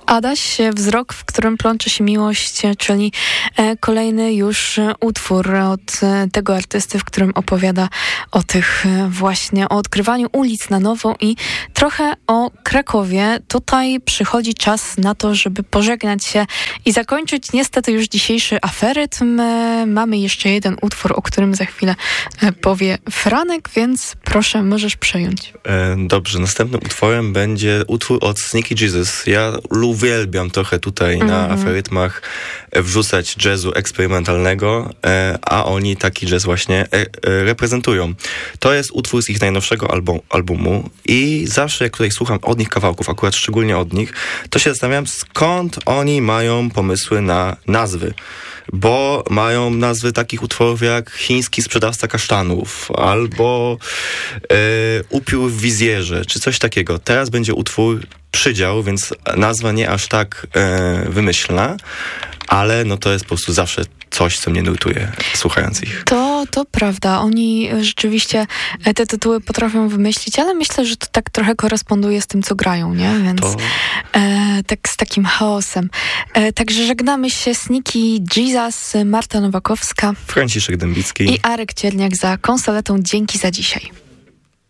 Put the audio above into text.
Adaś, wzrok, w którym plącze się miłość, czyli kolejny już utwór od tego artysty, w którym opowiada o tych właśnie, o odkrywaniu ulic na nowo i trochę o Krakowie. Tutaj przychodzi czas na to, żeby pożegnać się i zakończyć niestety już dzisiejszy aferytm. Mamy jeszcze jeden utwór, o którym za chwilę powie Franek, więc proszę, możesz przejąć. Dobrze, następnym utworem będzie utwór od Sneaky Jesus. Ja uwielbiam trochę tutaj na aferytmach wrzucać jazzu eksperymentalnego, a oni taki jazz właśnie reprezentują. To jest utwór z ich najnowszego albumu i zawsze jak tutaj słucham od nich kawałków, akurat szczególnie od nich, to się zastanawiam, skąd oni mają pomysły na nazwy. Bo mają nazwy takich utworów jak Chiński sprzedawca kasztanów albo Upiór w wizjerze, czy coś takiego. Teraz będzie utwór Przydział, więc nazwa nie aż tak wymyślna, ale no to jest po prostu zawsze coś, co mnie nurtuje, słuchając ich. To prawda. Oni rzeczywiście te tytuły potrafią wymyślić, ale myślę, że to tak trochę koresponduje z tym, co grają, nie? Więc tak z takim chaosem. Także żegnamy się. Sneaky Jesus, Marta Nowakowska, Franciszek Dębicki i Arek Cierniak za konsoletą. Dzięki za dzisiaj.